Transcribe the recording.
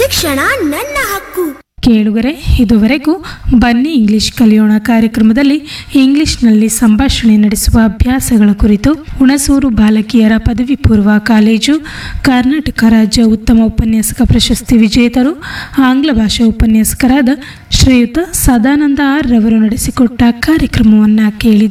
ಶಿಕ್ಷಣ ನನ್ನ ಹಕ್ಕು. ಕೇಳುಗರೆ, ಇದುವರೆಗೂ ಬನ್ನಿ ಇಂಗ್ಲಿಷ್ ಕಲಿಯೋಣ ಕಾರ್ಯಕ್ರಮದಲ್ಲಿ ಇಂಗ್ಲಿಷ್ನಲ್ಲಿ ಸಂಭಾಷಣೆ ನಡೆಸುವ ಅಭ್ಯಾಸಗಳ ಕುರಿತು ಹುಣಸೂರು ಬಾಲಕಿಯರ ಪದವಿ ಪೂರ್ವ ಕಾಲೇಜು ಕರ್ನಾಟಕ ರಾಜ್ಯ ಉತ್ತಮ ಉಪನ್ಯಾಸಕ ಪ್ರಶಸ್ತಿ ವಿಜೇತರು ಆಂಗ್ಲ ಭಾಷಾ ಉಪನ್ಯಾಸಕರಾದ ಶ್ರೀಯುತ ಸದಾನಂದ ಆರ್ ರವರು ನಡೆಸಿಕೊಟ್ಟ ಕಾರ್ಯಕ್ರಮವನ್ನು ಕೇಳಿದೆ.